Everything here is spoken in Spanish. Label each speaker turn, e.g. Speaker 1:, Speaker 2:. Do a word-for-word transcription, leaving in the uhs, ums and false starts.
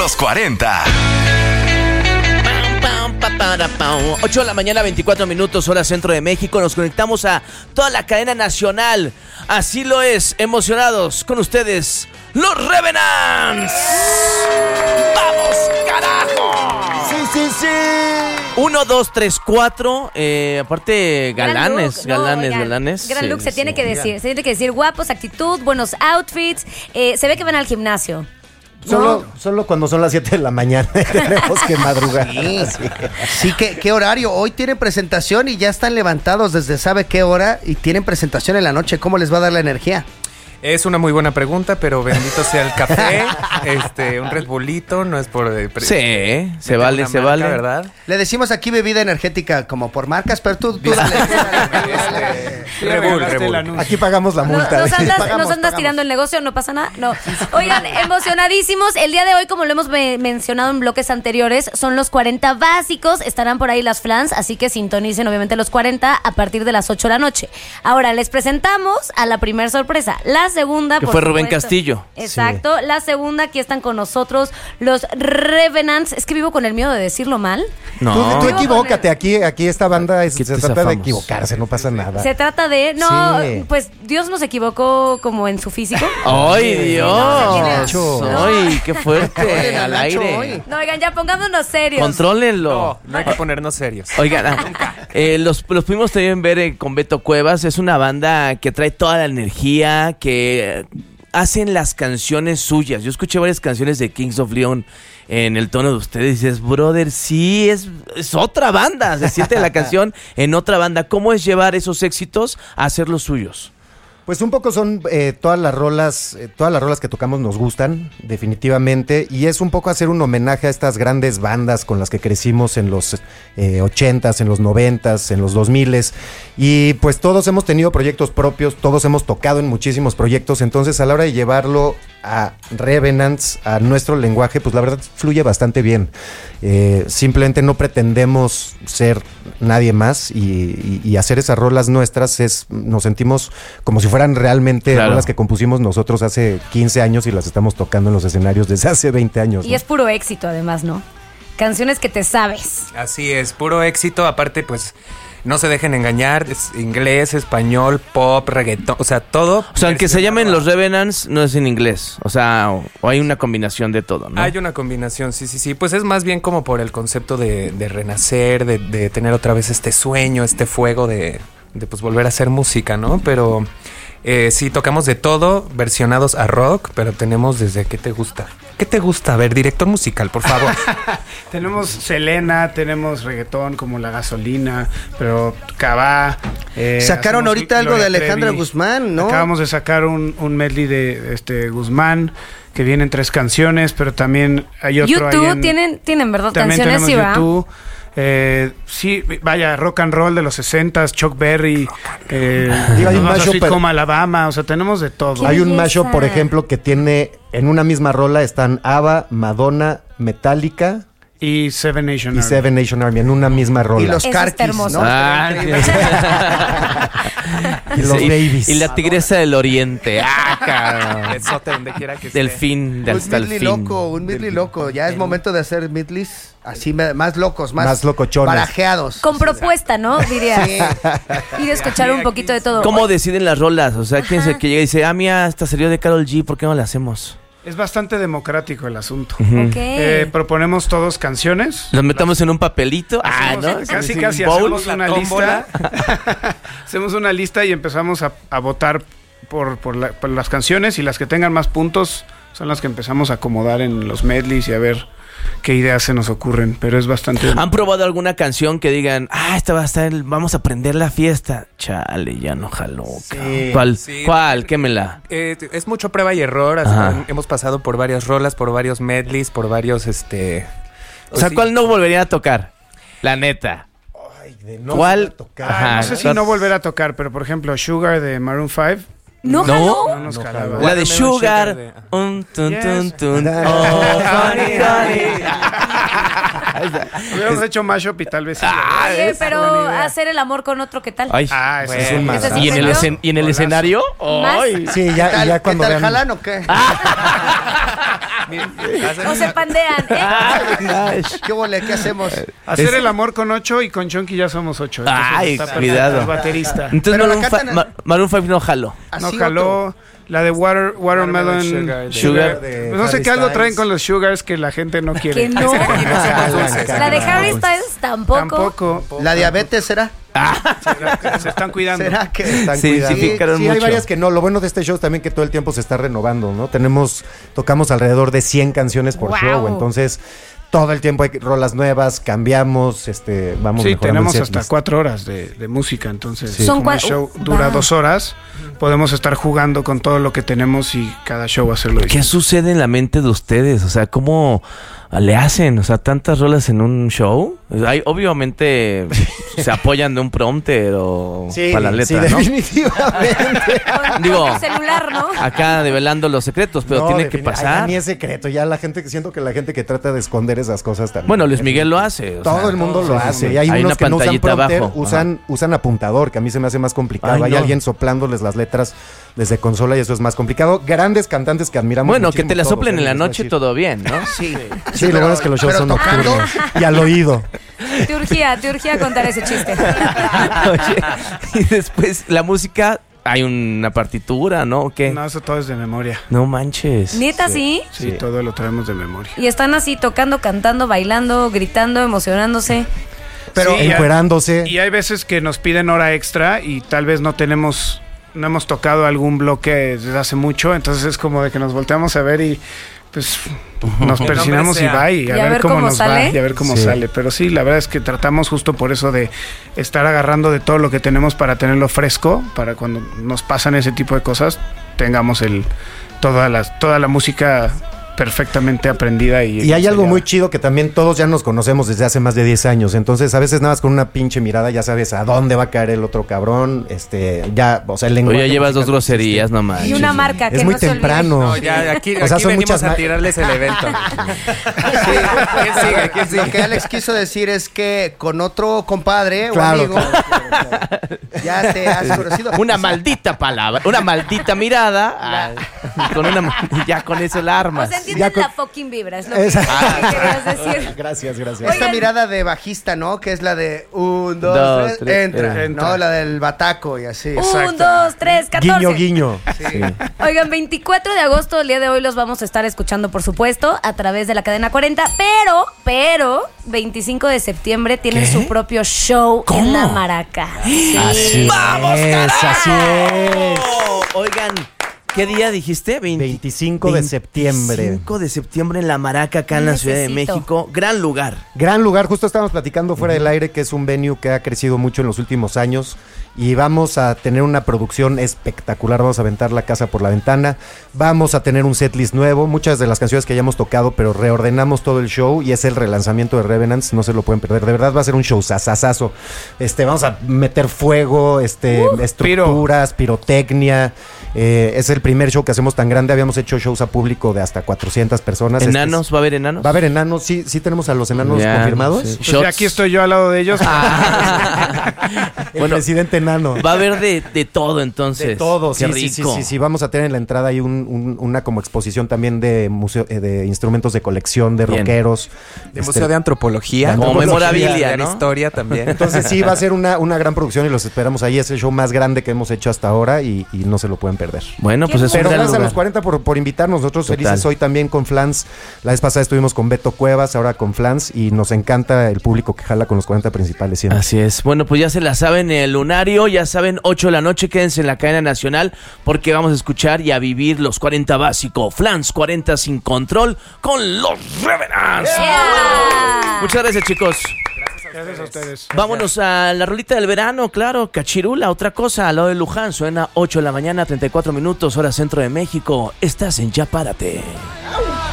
Speaker 1: Los cuarenta.
Speaker 2: ocho de la mañana, veinticuatro minutos, hora centro de México. Nos conectamos a toda la cadena nacional. Así lo es, emocionados con ustedes, los Revenants. ¡Vamos, carajo!
Speaker 3: Sí, sí, sí.
Speaker 2: Uno, dos, tres, cuatro. Eh, aparte, galanes,
Speaker 4: Gran look.
Speaker 2: galanes,
Speaker 4: No, oigan,
Speaker 2: galanes.
Speaker 4: Gran
Speaker 2: Sí,
Speaker 4: look, se
Speaker 2: sí,
Speaker 4: tiene
Speaker 2: sí.
Speaker 4: que decir. Se tiene que decir guapos, actitud, buenos outfits. Eh, se ve que van al gimnasio.
Speaker 3: Solo, solo cuando son las siete de la mañana tenemos que madrugar.
Speaker 5: Sí, sí ¿qué, ¿qué horario? Hoy tienen presentación y ya están levantados desde sabe qué hora y tienen presentación en la noche. ¿Cómo les va a dar la energía?
Speaker 6: Es una muy buena pregunta, pero bendito sea el café, este, un Red Bullito, no es por... Eh, pre-
Speaker 2: Sí, se
Speaker 6: meter
Speaker 2: vale,
Speaker 6: una
Speaker 2: se
Speaker 6: marca,
Speaker 2: vale.
Speaker 6: ¿verdad?
Speaker 5: Le decimos aquí bebida energética como por marcas, pero tú, tú dale, tú dale, dale.
Speaker 6: Red Bull, Red Bull.
Speaker 3: Aquí pagamos la
Speaker 4: No,
Speaker 3: multa.
Speaker 4: nos andas,
Speaker 3: Pagamos,
Speaker 4: nos andas
Speaker 3: pagamos.
Speaker 4: tirando el negocio, no pasa nada. No. Oigan, emocionadísimos. El día de hoy, como lo hemos me- mencionado en bloques anteriores, son los cuarenta básicos. Estarán por ahí las flans, así que sintonicen obviamente los cuarenta a partir de las ocho de la noche. Ahora, les presentamos a la primera sorpresa. La segunda,
Speaker 2: Que
Speaker 4: por
Speaker 2: fue Rubén
Speaker 4: supuesto.
Speaker 2: Castillo.
Speaker 4: Exacto. La segunda, aquí están con nosotros los Revenants. Es que vivo con el miedo de decirlo mal.
Speaker 2: No.
Speaker 3: Tú, tú equivócate, aquí, aquí esta banda es-
Speaker 2: Aquí
Speaker 3: se
Speaker 2: te
Speaker 3: trata de
Speaker 2: zafamos.
Speaker 3: equivocarse, no pasa nada.
Speaker 4: Se trata de... No,
Speaker 3: Sí.
Speaker 4: pues Dios nos equivocó como en su físico.
Speaker 2: ¡Ay,
Speaker 4: No,
Speaker 2: Dios!
Speaker 3: no.
Speaker 2: ¡Ay, qué fuerte!
Speaker 5: Oye,
Speaker 2: Al
Speaker 5: Nacho,
Speaker 2: aire.
Speaker 5: oye.
Speaker 4: No, oigan, ya pongámonos serios.
Speaker 2: Contrólenlo.
Speaker 6: No, no hay que ponernos serios.
Speaker 2: Oigan, ah, eh, los, los pudimos también ver eh, con Beto Cuevas. Es una banda que trae toda la energía, que eh, hacen las canciones suyas. Yo escuché varias canciones de Kings of Leon en el tono de ustedes y dices, brother, sí, es, es otra banda. Se siente la canción en otra banda. ¿Cómo es llevar esos éxitos a hacer los suyos?
Speaker 3: Pues un poco son eh, todas las rolas, eh, todas las rolas que tocamos nos gustan, definitivamente, y es un poco hacer un homenaje a estas grandes bandas con las que crecimos en los eh, ochentas, en los noventas, en los dos miles, y pues todos hemos tenido proyectos propios, todos hemos tocado en muchísimos proyectos, entonces a la hora de llevarlo a Revenants, a nuestro lenguaje, pues la verdad fluye bastante bien. Eh, simplemente no pretendemos ser nadie más y, y, y hacer esas rolas nuestras es, nos sentimos como si fueran realmente
Speaker 2: Claro.
Speaker 3: rolas que compusimos nosotros hace quince años y las estamos tocando en los escenarios desde hace veinte años.
Speaker 4: Y
Speaker 3: ¿no?
Speaker 4: es puro éxito, además, ¿no? Canciones que te sabes.
Speaker 6: Así es, puro éxito. Aparte, pues, no se dejen engañar. Es inglés, español, pop, reggaetón, o sea, todo.
Speaker 2: O sea, aunque se llamen los Revenants, no es en inglés. O sea, o, o hay una combinación de todo, ¿no?
Speaker 6: Hay una combinación, sí, sí, sí. Pues es más bien como por el concepto de, de renacer, de, de tener otra vez este sueño, este fuego de, de pues volver a hacer música, ¿no? Pero eh, sí, tocamos de todo, versionados a rock, pero tenemos desde ¿qué te gusta? ¿Qué te gusta? A ver, director musical, por favor.
Speaker 7: Tenemos Selena, tenemos reggaetón como La Gasolina, pero Cabá. eh,
Speaker 5: Sacaron
Speaker 7: hacemos
Speaker 5: ahorita algo de
Speaker 7: Gloria
Speaker 5: Alejandra
Speaker 7: Trevi.
Speaker 5: Guzmán, ¿no?
Speaker 7: Acabamos de sacar un, un medley de este Guzmán, que vienen tres canciones, pero también hay otro ahí
Speaker 4: YouTube
Speaker 7: en-
Speaker 4: tienen, tienen, ¿verdad?
Speaker 7: También
Speaker 4: Canciones,
Speaker 7: tenemos
Speaker 4: sí, va.
Speaker 7: YouTube. Eh, sí, vaya, rock and roll de los sesentas, Chuck Berry, eh,
Speaker 3: Digo, hay un
Speaker 7: nos vamos a
Speaker 3: mashup,
Speaker 7: Sweet
Speaker 3: pero-
Speaker 7: Home Alabama, o sea, tenemos de todo.
Speaker 4: Qué
Speaker 3: Hay un
Speaker 4: belleza.
Speaker 3: mashup, por ejemplo, que tiene en una misma rola están ABBA, Madonna, Metallica
Speaker 7: Y Seven Nation
Speaker 3: y
Speaker 7: Army.
Speaker 3: Seven Nation Army en una misma rola.
Speaker 5: Y los
Speaker 4: Eso está
Speaker 5: Carquis,
Speaker 4: hermoso.
Speaker 5: ¿no?
Speaker 2: Ah,
Speaker 3: Y los
Speaker 2: sí,
Speaker 3: Babies.
Speaker 2: Y la tigresa del oriente. Ah, cabrón.
Speaker 6: Besote donde quiera que esté.
Speaker 2: Del fin, del
Speaker 5: Un
Speaker 2: hasta el
Speaker 5: midley
Speaker 2: fin.
Speaker 5: loco, un midley loco. Ya es momento de hacer midleys así me- más locos, más,
Speaker 3: Más locochones.
Speaker 5: barajeados.
Speaker 4: Con propuesta, ¿no? Diría.
Speaker 5: Sí.
Speaker 4: Y de escuchar un poquito de todo.
Speaker 2: ¿Cómo deciden las rolas? O sea, ¿quién es el
Speaker 4: Ajá.
Speaker 2: que llega y dice, ah, mira, esta salió de Karol G, ¿por qué no la hacemos?
Speaker 7: Es bastante democrático el asunto.
Speaker 4: Ok.
Speaker 7: Eh, proponemos todos canciones.
Speaker 2: Los metamos en un papelito. Ah,
Speaker 7: Hacemos-
Speaker 2: ¿no?
Speaker 7: Casi,
Speaker 2: Sí,
Speaker 7: casi
Speaker 2: un bowl.
Speaker 7: hacemos una
Speaker 6: la tómbola.
Speaker 7: lista. Hacemos una lista y empezamos a, a votar por, por, la- por las canciones y las que tengan más puntos son las que empezamos a acomodar en los medleys y a ver qué ideas se nos ocurren. Pero es bastante...
Speaker 2: ¿Han probado alguna canción que digan, ah, esta va a estar, el- vamos a prender la fiesta? Chale, ya no jaló. cabrón. ¿Cuál?
Speaker 6: Sí.
Speaker 2: ¿Cuál? Quémela.
Speaker 6: Eh, es mucho prueba y error. así
Speaker 2: Ajá.
Speaker 6: que hemos pasado por varias rolas, por varios medleys, por varios, este...
Speaker 2: O sea,
Speaker 6: sí.
Speaker 2: ¿cuál no volvería a tocar? La neta.
Speaker 3: Ay, de no
Speaker 2: ¿Cuál?
Speaker 3: saber tocar.
Speaker 2: Ajá.
Speaker 7: no sé si no volver a tocar, pero por ejemplo, Sugar de Maroon cinco.
Speaker 4: ¿No,
Speaker 2: No.
Speaker 4: jaló?
Speaker 7: No nos
Speaker 3: No
Speaker 7: jalaba.
Speaker 3: jaló.
Speaker 2: La de
Speaker 6: Watermelon
Speaker 2: Sugar.
Speaker 6: Sugar de-
Speaker 2: Un, tun,
Speaker 7: Yes.
Speaker 2: tun, tun. Oh, honey, honey.
Speaker 7: Hubiéramos hecho mashup y tal vez sí.
Speaker 4: Oye,
Speaker 7: Es
Speaker 4: pero
Speaker 7: buena idea.
Speaker 4: hacer el amor con otro, ¿qué tal?
Speaker 2: Ay.
Speaker 7: Ah, eso es
Speaker 6: Bueno.
Speaker 7: un más.
Speaker 4: Ese es
Speaker 2: ¿Y en el,
Speaker 4: ¿Premio?
Speaker 2: escen- y en el
Speaker 7: Golazo.
Speaker 2: escenario?
Speaker 4: ¿Más?
Speaker 2: Ay.
Speaker 3: Sí,
Speaker 5: ¿Qué
Speaker 3: ya,
Speaker 5: tal,
Speaker 3: ya cuando
Speaker 5: ¿qué tal
Speaker 3: vean.
Speaker 5: jalan o qué?
Speaker 4: O se pandean, ¿eh?
Speaker 5: ¿Qué vole? ¿Qué hacemos?
Speaker 7: Hacer
Speaker 2: Es-
Speaker 7: el amor con ocho y con Chonky ya somos ocho. entonces
Speaker 2: Ay,
Speaker 7: está perfecto,
Speaker 2: cuidado.
Speaker 7: el baterista.
Speaker 2: Entonces
Speaker 5: Pero la
Speaker 2: Maroon,
Speaker 5: cantan-
Speaker 2: fi- Ma- Maroon cinco no jaló.
Speaker 7: No
Speaker 5: Así,
Speaker 7: jaló
Speaker 5: Otto.
Speaker 7: la de water, Watermelon
Speaker 6: Sugar.
Speaker 2: Sugar.
Speaker 3: de
Speaker 7: No sé
Speaker 3: Harry
Speaker 7: qué algo
Speaker 3: Styles.
Speaker 7: traen con los Sugars que la gente no quiere.
Speaker 4: Que no.
Speaker 3: Jalan,
Speaker 4: La de
Speaker 3: jalan.
Speaker 4: Harry Styles tampoco.
Speaker 7: Tampoco.
Speaker 5: ¿La diabetes será?
Speaker 7: Se están cuidando.
Speaker 5: ¿Será que
Speaker 3: Están
Speaker 2: Sí,
Speaker 3: cuidando.
Speaker 2: sí, picaron
Speaker 3: sí, hay
Speaker 2: mucho.
Speaker 3: varias que no. Lo bueno de este show es también que todo el tiempo se está renovando, ¿no? Tenemos, tocamos alrededor de cien canciones por
Speaker 4: Wow.
Speaker 3: show, entonces todo el tiempo hay rolas nuevas, cambiamos, este, vamos
Speaker 7: Sí,
Speaker 3: mejorando
Speaker 7: tenemos
Speaker 3: el
Speaker 7: hasta
Speaker 3: setlist.
Speaker 7: cuatro horas de, de música, entonces
Speaker 3: Sí.
Speaker 4: Son
Speaker 7: como el
Speaker 4: cua-
Speaker 7: show
Speaker 4: uh,
Speaker 7: dura
Speaker 4: va.
Speaker 7: dos horas, podemos estar jugando con todo lo que tenemos y cada show hacerlo
Speaker 2: ¿Qué
Speaker 7: distinto.
Speaker 2: sucede en la mente de ustedes? O sea, ¿cómo le hacen? O sea, tantas rolas en un show. Hay, obviamente se apoyan de un prompter o
Speaker 3: Sí,
Speaker 2: para la letra,
Speaker 3: sí,
Speaker 2: ¿no?
Speaker 3: definitivamente.
Speaker 4: Con,
Speaker 2: Digo-
Speaker 4: con tu celular, ¿no?
Speaker 2: Acá develando los secretos, pero
Speaker 3: No,
Speaker 2: tiene que
Speaker 3: defini-
Speaker 2: pasar.
Speaker 3: Ay, ni es secreto, ya la gente, siento que la gente que trata de esconder esas cosas también.
Speaker 2: Bueno, Luis Miguel lo hace. o
Speaker 3: Todo
Speaker 2: sea,
Speaker 3: el mundo
Speaker 2: sí,
Speaker 3: lo
Speaker 2: sí,
Speaker 3: hace.
Speaker 2: sí.
Speaker 3: Y hay,
Speaker 2: Hay
Speaker 3: unos
Speaker 2: una
Speaker 3: que no usan
Speaker 2: pantallita
Speaker 3: prompter,
Speaker 2: abajo.
Speaker 3: usan, usan apuntador, que a mí se me hace más complicado.
Speaker 2: Ay,
Speaker 3: hay
Speaker 2: no.
Speaker 3: alguien soplándoles las letras desde consola y eso es más complicado. Grandes cantantes que admiramos.
Speaker 2: Bueno, que
Speaker 3: muchísimo
Speaker 2: te la
Speaker 3: todos,
Speaker 2: soplen
Speaker 3: ¿eh?
Speaker 2: en la
Speaker 3: Les voy a
Speaker 2: noche,
Speaker 3: decir.
Speaker 2: todo bien, ¿no?
Speaker 5: Sí.
Speaker 3: Sí, lo bueno es que los shows
Speaker 5: pero
Speaker 3: son
Speaker 5: tocando,
Speaker 3: nocturnos. Y al oído.
Speaker 4: Te urgía, te urgía contar ese chiste.
Speaker 2: Oye, y después la música, hay una partitura, ¿no? ¿O qué?
Speaker 7: No, eso todo es de memoria.
Speaker 2: No manches.
Speaker 4: ¿Neta sí?
Speaker 7: Sí,
Speaker 3: Sí.
Speaker 7: todo lo traemos de memoria.
Speaker 4: Y están así tocando, cantando, bailando, gritando, emocionándose.
Speaker 5: pero
Speaker 7: Sí,
Speaker 3: Encuerándose.
Speaker 7: Y hay veces que nos piden hora extra y tal vez no tenemos, no hemos tocado algún bloque desde hace mucho, entonces es como de que nos volteamos a ver y pues nos
Speaker 6: Que el
Speaker 7: persinamos y
Speaker 6: nombre sea.
Speaker 7: va y a, ver, cómo, nos
Speaker 4: sale.
Speaker 7: va y a ver cómo
Speaker 3: Sí.
Speaker 7: sale. Pero sí, la verdad es que tratamos justo por eso de estar agarrando de todo lo que tenemos para tenerlo fresco, para cuando nos pasan ese tipo de cosas tengamos el toda la, toda la música perfectamente aprendida. Y,
Speaker 3: Y hay algo
Speaker 7: ensayada.
Speaker 3: muy chido que también todos ya nos conocemos desde hace más de diez años. Entonces, a veces nada más con una pinche mirada ya sabes a dónde va a caer el otro cabrón. Este, ya, o sea, el lenguaje.
Speaker 2: Oye, ya llevas dos
Speaker 3: musical no existe.
Speaker 2: groserías nomás.
Speaker 4: Y una marca que
Speaker 3: Es muy
Speaker 4: no se olvide.
Speaker 3: temprano.
Speaker 6: No, ya aquí,
Speaker 3: O sea,
Speaker 6: aquí
Speaker 3: son
Speaker 6: venimos
Speaker 3: muchas
Speaker 6: a
Speaker 3: ma-
Speaker 6: tirarles el evento.
Speaker 5: Sí,
Speaker 6: ¿Quién sigue? ¿Quién sigue?
Speaker 5: Lo que Alex quiso decir es que con otro compadre
Speaker 3: Claro,
Speaker 5: o amigo ya te has conocido.
Speaker 2: Una maldita palabra, una maldita mirada. ah, con una, ma- ya con eso la
Speaker 4: O
Speaker 2: armas.
Speaker 4: sea, entienden
Speaker 3: Ya con-
Speaker 4: la fucking vibra, es lo que,
Speaker 3: Esa-
Speaker 4: que querías decir.
Speaker 3: Gracias, gracias.
Speaker 5: Esta
Speaker 4: Oigan.
Speaker 5: mirada de bajista, ¿no? Que es la de un, dos,
Speaker 2: Dos,
Speaker 5: tres,
Speaker 2: tres,
Speaker 5: entra,
Speaker 7: entra.
Speaker 5: ¿no? La del bataco y así.
Speaker 4: Un, dos, tres, catorce.
Speaker 3: Guiño, guiño.
Speaker 5: Sí.
Speaker 4: Oigan, veinticuatro de agosto, el día de hoy, los vamos a estar escuchando, por supuesto, a través de la cadena cuarenta. Pero, pero, veinticinco de septiembre tienen
Speaker 2: ¿Qué?
Speaker 4: su propio show
Speaker 2: ¿Cómo?
Speaker 4: en la Maraca. Sí.
Speaker 3: Así
Speaker 2: ¡Vamos,
Speaker 3: es, así es.
Speaker 2: Oigan, ¿qué día dijiste? Veinte-
Speaker 3: veinticinco de septiembre.
Speaker 2: veinticinco de septiembre en La Maraca, acá en la Ciudad de
Speaker 4: Necesito.
Speaker 2: México. Gran lugar.
Speaker 3: Gran lugar, justo estábamos platicando fuera del aire que es un venue que ha crecido mucho en los últimos años y vamos a tener una producción espectacular, vamos a aventar la casa por la ventana, vamos a tener un setlist nuevo, muchas de las canciones que hayamos tocado, pero reordenamos todo el show y es el relanzamiento de Revenants, no se lo pueden perder, de verdad va a ser un show sasasazo. Este, vamos a meter fuego, este, estructuras, pirotecnia, eh, es el primer show que hacemos tan grande, habíamos hecho shows a público de hasta cuatrocientas personas. Este es-
Speaker 2: ¿Enanos? ¿Va a haber enanos?
Speaker 3: Va a haber enanos, sí, sí tenemos a los enanos
Speaker 2: Ya,
Speaker 3: confirmados.
Speaker 2: sí.
Speaker 7: Pues
Speaker 2: Shots.
Speaker 7: ya aquí estoy yo al lado de ellos.
Speaker 3: El
Speaker 2: Bueno,
Speaker 3: presidente enano.
Speaker 2: va a haber de, de todo entonces.
Speaker 3: De todo,
Speaker 2: Qué
Speaker 3: sí,
Speaker 2: rico.
Speaker 3: sí, sí, sí, sí. Vamos a tener en la entrada ahí un- un- una como exposición también de museo, eh, de instrumentos de colección, de
Speaker 2: Bien.
Speaker 3: rockeros.
Speaker 6: De
Speaker 3: Este,
Speaker 6: Museo de Antropología.
Speaker 3: de
Speaker 2: Como
Speaker 3: antropología,
Speaker 2: memorabilia,
Speaker 6: de la
Speaker 2: ¿no?
Speaker 6: historia también.
Speaker 3: Entonces sí, va a ser una, una gran producción y los esperamos ahí. Es el show más grande que hemos hecho hasta ahora y, y no se lo pueden perder.
Speaker 2: Bueno, pues es un
Speaker 3: Pero
Speaker 2: gran
Speaker 3: gracias a
Speaker 2: lugar.
Speaker 3: los cuarenta por, por invitarnos. Nosotros
Speaker 2: Total.
Speaker 3: felices hoy también con Flans. La vez pasada estuvimos con Beto Cuevas, ahora con Flans y nos encanta el público que jala con los cuarenta principales siempre.
Speaker 2: Así es. Bueno, pues ya se la saben, el lunario, ya saben, ocho de la noche, quédense en la cadena nacional porque vamos a escuchar y a vivir los cuarenta básico, Flans cuarenta sin control con los Revenants.
Speaker 4: Yeah.
Speaker 2: Muchas gracias, chicos.
Speaker 7: Gracias a ustedes.
Speaker 2: Vámonos a la rolita del verano, claro, Cachirula, otra cosa, al lado de Luján, suena ocho de la mañana, treinta y cuatro minutos, hora centro de México. Estás en Ya Párate.